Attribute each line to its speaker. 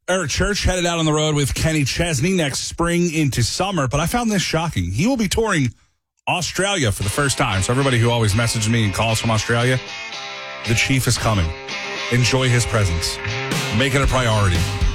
Speaker 1: Eric Church headed out on the road with Kenny Chesney next spring into summer, but I found this shocking. He will be touring Australia for the first time. So everybody who always messages me and calls from Australia, the Chief is coming. Enjoy his presence. Make it a priority.